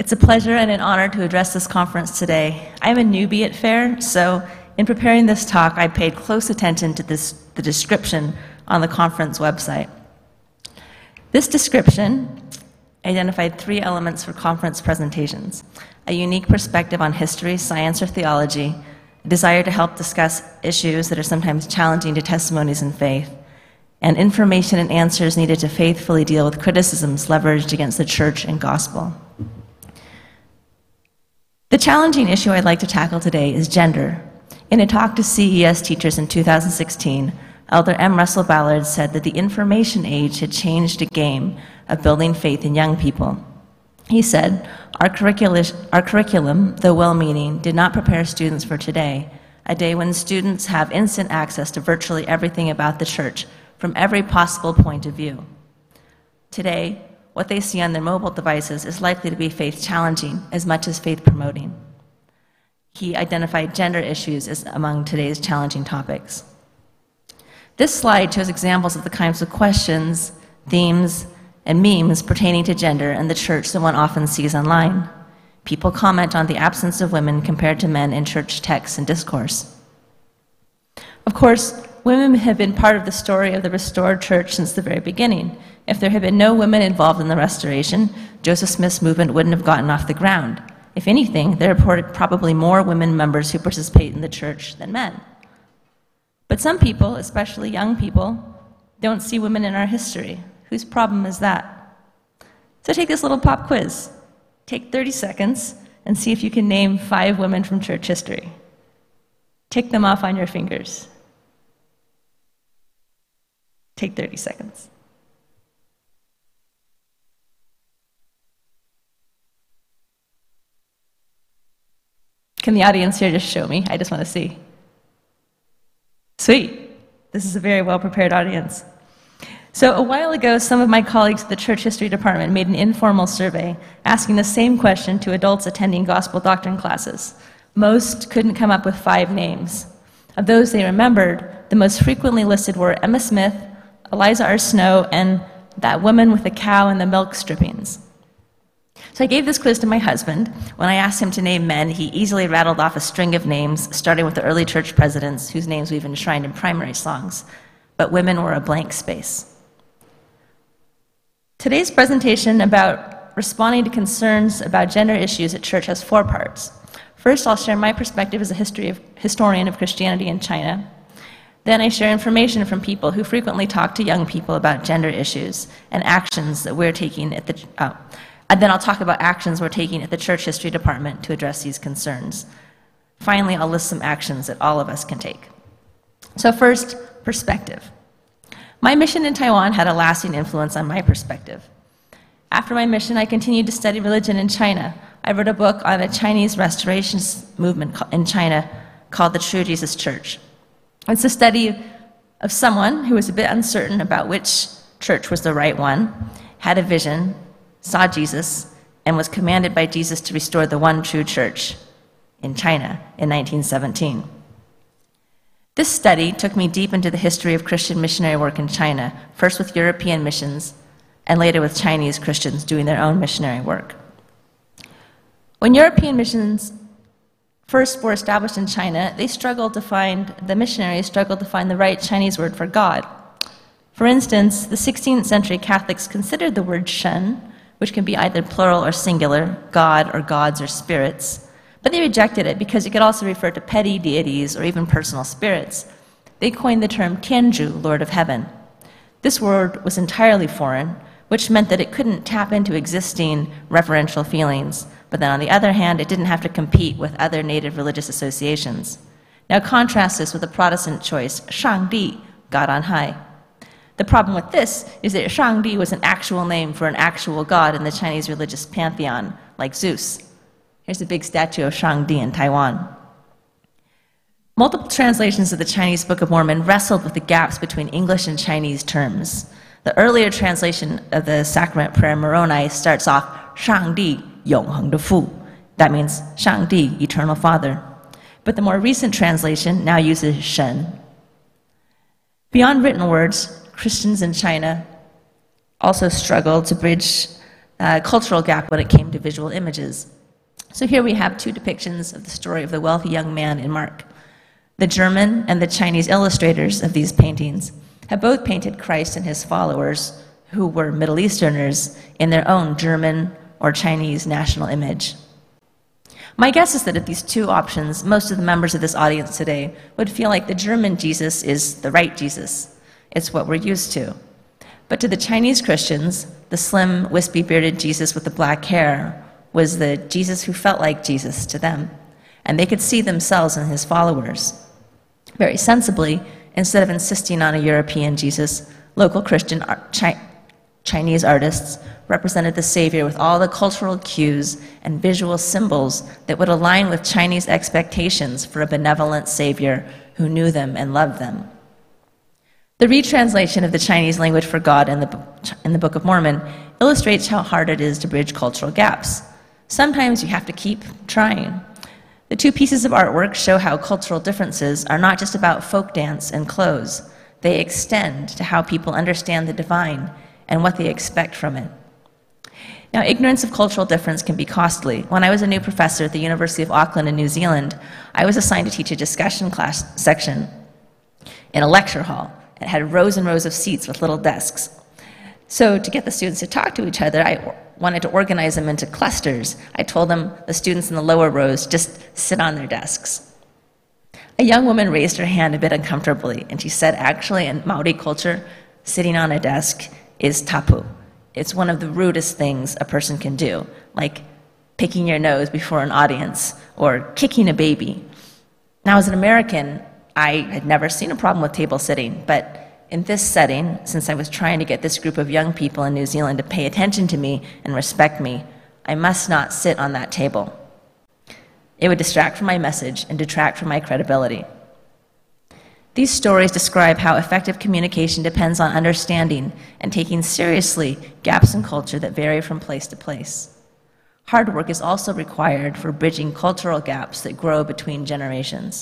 It's a pleasure and an honor to address this conference today. I'm a newbie at FAIR, so in preparing this talk, I paid close attention to the description on the conference website. This description identified 3 elements for conference presentations: a unique perspective on history, science, or theology, a desire to help discuss issues that are sometimes challenging to testimonies in faith, and information and answers needed to faithfully deal with criticisms leveraged against the church and gospel. The challenging issue I'd like to tackle today is gender. In a talk to CES teachers in 2016, Elder M. Russell Ballard said that the information age had changed the game of building faith in young people. He said, our curriculum, though well-meaning, did not prepare students for today, a day when students have instant access to virtually everything about the church from every possible point of view. Today, what they see on their mobile devices is likely to be faith-challenging as much as faith-promoting. He identified gender issues as among today's challenging topics. This slide shows examples of the kinds of questions, themes, and memes pertaining to gender in the church that one often sees online. People comment on the absence of women compared to men in church texts and discourse. Of course, women have been part of the story of the restored church since the very beginning. If there had been no women involved in the restoration, Joseph Smith's movement wouldn't have gotten off the ground. If anything, there are probably more women members who participate in the church than men. But some people, especially young people, don't see women in our history. Whose problem is that? So take this little pop quiz. Take 30 seconds and see if you can name 5 women from church history. Tick them off on your fingers. Take 30 seconds. Can the audience here just show me? I just want to see. Sweet. This is a very well-prepared audience. So a while ago, some of my colleagues at the Church History Department made an informal survey asking the same question to adults attending gospel doctrine classes. Most couldn't come up with 5 names. Of those they remembered, the most frequently listed were Emma Smith, Eliza R. Snow, and that woman with the cow and the milk strippings. So I gave this quiz to my husband. When I asked him to name men, he easily rattled off a string of names, starting with the early church presidents, whose names we've enshrined in primary songs. But women were a blank space. Today's presentation about responding to concerns about gender issues at church has 4 parts. First, I'll share my perspective as a historian of Christianity in China. Then I share information from people who frequently talk to young people about gender issues and actions that we're taking at the and then I'll talk about actions we're taking at the Church History Department to address these concerns. Finally, I'll list some actions that all of us can take. So first, perspective. My mission in Taiwan had a lasting influence on my perspective. After my mission, I continued to study religion in China. I wrote a book on a Chinese restoration movement in China called The True Jesus Church. It's a study of someone who was a bit uncertain about which church was the right one, had a vision, saw Jesus, and was commanded by Jesus to restore the one true church in China in 1917. This study took me deep into the history of Christian missionary work in China, first with European missions, and later with Chinese Christians doing their own missionary work. When European missions first were established in China, the missionaries struggled to find the right Chinese word for God. For instance, the 16th century Catholics considered the word Shen, which can be either plural or singular, God or gods or spirits, but they rejected it because it could also refer to petty deities or even personal spirits. They coined the term Tianzhu, Lord of Heaven. This word was entirely foreign, which meant that it couldn't tap into existing reverential feelings, but then on the other hand, it didn't have to compete with other native religious associations. Now contrast this with the Protestant choice, Shangdi, God on high. The problem with this is that Shangdi was an actual name for an actual god in the Chinese religious pantheon, like Zeus. Here's a big statue of Shangdi in Taiwan. Multiple translations of the Chinese Book of Mormon wrestled with the gaps between English and Chinese terms. The earlier translation of the sacrament prayer Moroni starts off, Shangdi Yongheng de Fu. That means Shangdi, Eternal Father. But the more recent translation now uses Shen. Beyond written words, Christians in China also struggle to bridge cultural gap when it came to visual images. So here we have two depictions of the story of the wealthy young man in Mark. The German and the Chinese illustrators of these paintings have both painted Christ and his followers, who were Middle Easterners, in their own German or Chinese national image. My guess is that of these two options, most of the members of this audience today would feel like the German Jesus is the right Jesus. It's what we're used to. But to the Chinese Christians, the slim, wispy-bearded Jesus with the black hair was the Jesus who felt like Jesus to them, and they could see themselves in his followers. Very sensibly, instead of insisting on a European Jesus, local Christian Chinese artists represented the Savior with all the cultural cues and visual symbols that would align with Chinese expectations for a benevolent Savior who knew them and loved them. The retranslation of the Chinese language for God in the Book of Mormon illustrates how hard it is to bridge cultural gaps. Sometimes you have to keep trying. The two pieces of artwork show how cultural differences are not just about folk dance and clothes. They extend to how people understand the divine and what they expect from it. Now, ignorance of cultural difference can be costly. When I was a new professor at the University of Auckland in New Zealand, I was assigned to teach a discussion class section in a lecture hall. It had rows and rows of seats with little desks. So to get the students to talk to each other, I wanted to organize them into clusters. I told them, the students in the lower rows, just sit on their desks. A young woman raised her hand a bit uncomfortably, and she said, actually, in Maori culture, sitting on a desk is tapu. It's one of the rudest things a person can do, like picking your nose before an audience or kicking a baby. Now, as an American, I had never seen a problem with table sitting, but in this setting, since I was trying to get this group of young people in New Zealand to pay attention to me and respect me, I must not sit on that table. It would distract from my message and detract from my credibility. These stories describe how effective communication depends on understanding and taking seriously gaps in culture that vary from place to place. Hard work is also required for bridging cultural gaps that grow between generations.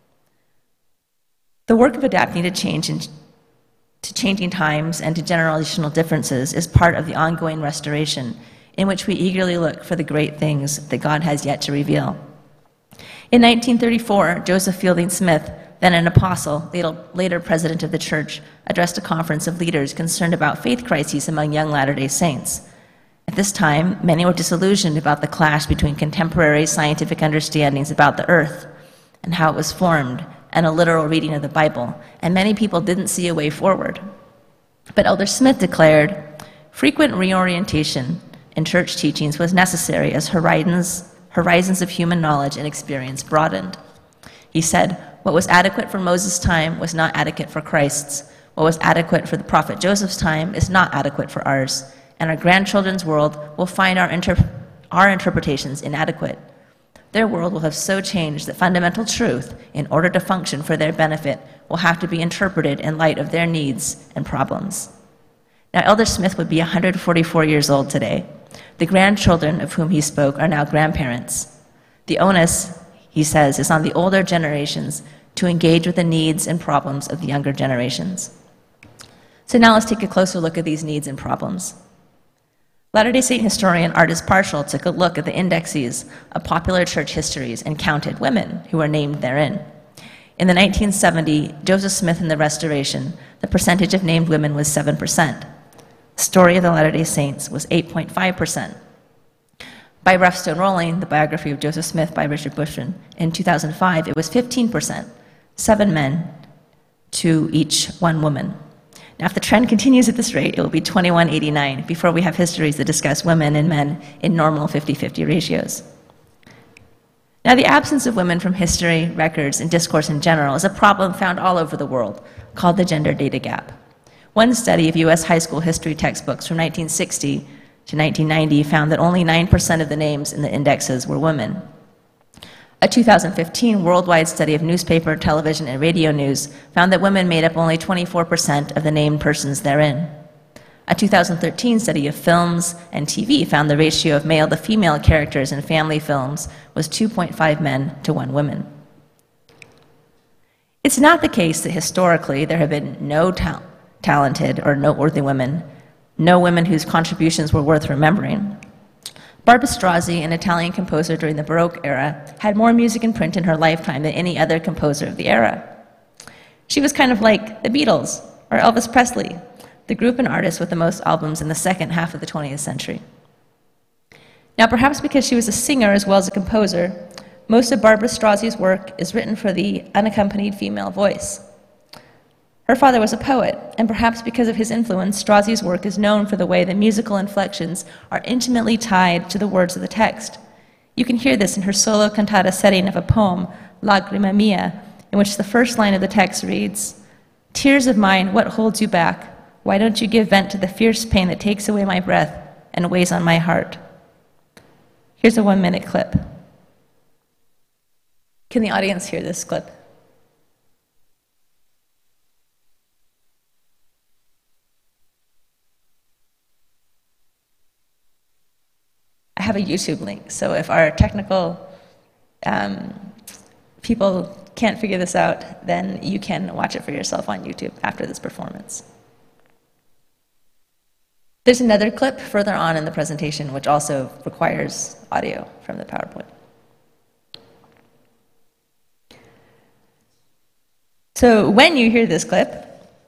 The work of adapting to changing times and to generational differences is part of the ongoing restoration in which we eagerly look for the great things that God has yet to reveal. In 1934, Joseph Fielding Smith, then an apostle, later president of the church, addressed a conference of leaders concerned about faith crises among young Latter-day Saints. At this time, many were disillusioned about the clash between contemporary scientific understandings about the earth and how it was formed and a literal reading of the Bible, and many people didn't see a way forward. But Elder Smith declared, frequent reorientation in church teachings was necessary as horizons of human knowledge and experience broadened. He said, what was adequate for Moses' time was not adequate for Christ's. What was adequate for the prophet Joseph's time is not adequate for ours, and our grandchildren's world will find our interpretations inadequate. Their world will have so changed that fundamental truth, in order to function for their benefit, will have to be interpreted in light of their needs and problems. Now, Elder Smith would be 144 years old today. The grandchildren of whom he spoke are now grandparents. The onus, he says, is on the older generations to engage with the needs and problems of the younger generations. So now let's take a closer look at these needs and problems. Latter-day Saint historian Artis Parshall took a look at the indexes of popular church histories and counted women who were named therein. In the 1970 Joseph Smith and the Restoration, the percentage of named women was 7%. The Story of the Latter-day Saints was 8.5%. By Rough Stone Rolling, the biography of Joseph Smith by Richard Bushman, in 2005, it was 15%, 7 men to each 1 woman. Now, if the trend continues at this rate, it will be 21:89 before we have histories that discuss women and men in normal 50-50 ratios. Now, the absence of women from history, records, and discourse in general is a problem found all over the world, called the gender data gap. One study of U.S. high school history textbooks from 1960 to 1990 found that only 9% of the names in the indexes were women. A 2015 worldwide study of newspaper, television, and radio news found that women made up only 24% of the named persons therein. A 2013 study of films and TV found the ratio of male to female characters in family films was 2.5 men to 1 woman. It's not the case that historically there have been no talented or noteworthy women, no women whose contributions were worth remembering. Barbara Strozzi, an Italian composer during the Baroque era, had more music in print in her lifetime than any other composer of the era. She was kind of like the Beatles or Elvis Presley, the group and artist with the most albums in the second half of the 20th century. Now, perhaps because she was a singer as well as a composer, most of Barbara Strozzi's work is written for the unaccompanied female voice. Her father was a poet, and perhaps because of his influence, Strozzi's work is known for the way the musical inflections are intimately tied to the words of the text. You can hear this in her solo cantata setting of a poem, Lagrima Mia, in which the first line of the text reads, "Tears of mine, what holds you back? Why don't you give vent to the fierce pain that takes away my breath and weighs on my heart?" Here's a 1-minute clip. Can the audience hear this clip? I have a YouTube link, so if our technical people can't figure this out, then you can watch it for yourself on YouTube after this performance. There's another clip further on in the presentation which also requires audio from the PowerPoint. So when you hear this clip,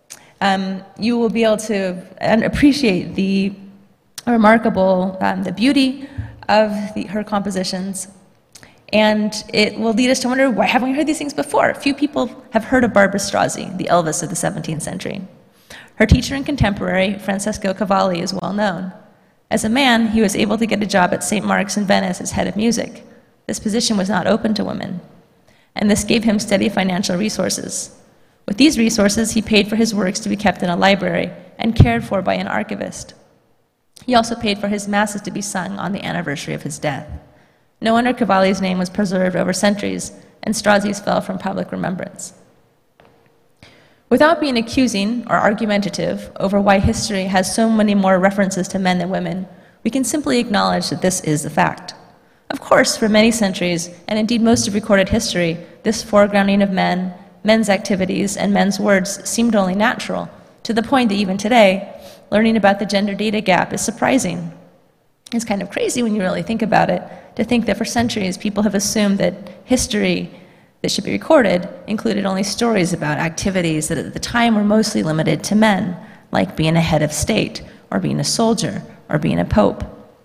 you will be able to appreciate the remarkable, the beauty of her compositions, and it will lead us to wonder, why haven't we heard these things before? Few people have heard of Barbara Strozzi, the Elvis of the 17th century. Her teacher and contemporary, Francesco Cavalli, is well known. As a man, he was able to get a job at St. Mark's in Venice as head of music. This position was not open to women, and this gave him steady financial resources. With these resources, he paid for his works to be kept in a library and cared for by an archivist. He also paid for his masses to be sung on the anniversary of his death. No wonder Cavalli's name was preserved over centuries, and Strozzi's fell from public remembrance. Without being accusing or argumentative over why history has so many more references to men than women, we can simply acknowledge that this is a fact. Of course, for many centuries, and indeed most of recorded history, this foregrounding of men, men's activities, and men's words seemed only natural, to the point that even today, learning about the gender data gap is surprising. It's kind of crazy when you really think about it, to think that for centuries people have assumed that history that should be recorded included only stories about activities that at the time were mostly limited to men, like being a head of state, or being a soldier, or being a pope.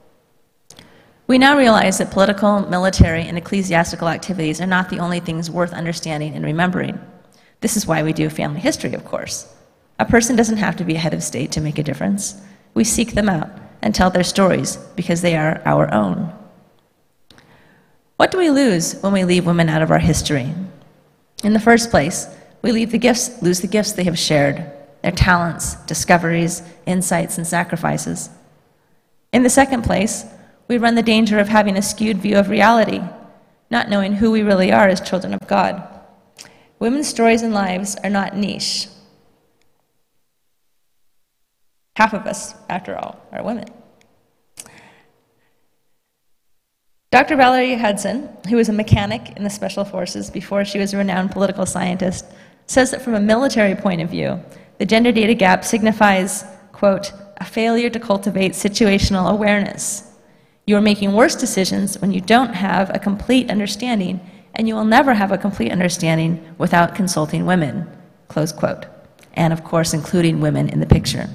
We now realize that political, military, and ecclesiastical activities are not the only things worth understanding and remembering. This is why we do family history, of course. A person doesn't have to be a head of state to make a difference. We seek them out and tell their stories because they are our own. What do we lose when we leave women out of our history? In the first place, we lose the gifts they have shared, their talents, discoveries, insights, and sacrifices. In the second place, we run the danger of having a skewed view of reality, not knowing who we really are as children of God. Women's stories and lives are not niche. Half of us, after all, are women. Dr. Valerie Hudson, who was a mechanic in the Special Forces before she was a renowned political scientist, says that from a military point of view, the gender data gap signifies, quote, a failure to cultivate situational awareness. You are making worse decisions when you don't have a complete understanding, and you will never have a complete understanding without consulting women, close quote, and of course including women in the picture.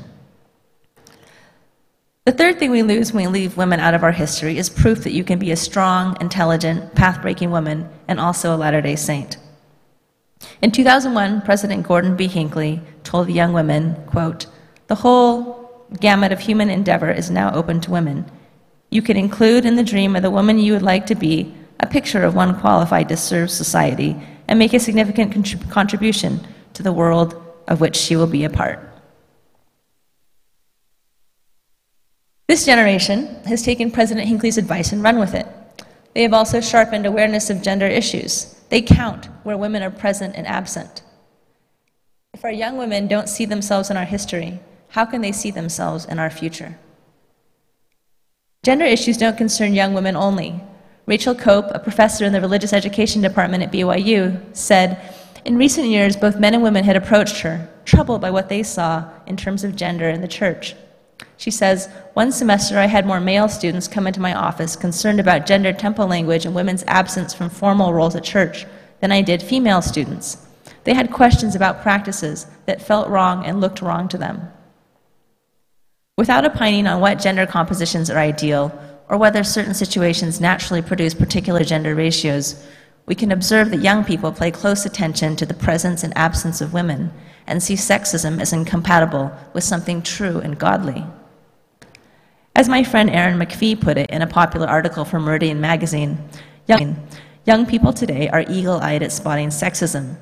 The third thing we lose when we leave women out of our history is proof that you can be a strong, intelligent, path-breaking woman and also a Latter-day Saint. In 2001, President Gordon B. Hinckley told young women, quote, the whole gamut of human endeavor is now open to women. You can include in the dream of the woman you would like to be a picture of one qualified to serve society and make a significant contribution to the world of which she will be a part. This generation has taken President Hinckley's advice and run with it. They have also sharpened awareness of gender issues. They count where women are present and absent. If our young women don't see themselves in our history, how can they see themselves in our future? Gender issues don't concern young women only. Rachel Cope, a professor in the religious education department at BYU, said, in recent years, both men and women had approached her, troubled by what they saw in terms of gender in the church. She says, one semester I had more male students come into my office concerned about gendered temple language and women's absence from formal roles at church than I did female students. They had questions about practices that felt wrong and looked wrong to them. Without opining on what gender compositions are ideal, or whether certain situations naturally produce particular gender ratios, we can observe that young people pay close attention to the presence and absence of women and see sexism as incompatible with something true and godly. As my friend Erin McPhee put it in a popular article from Meridian magazine, young people today are eagle-eyed at spotting sexism,